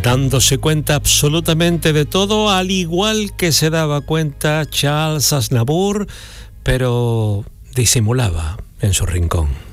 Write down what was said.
dándose cuenta absolutamente de todo, al igual que se daba cuenta Charles Aznavour, pero disimulaba en su rincón.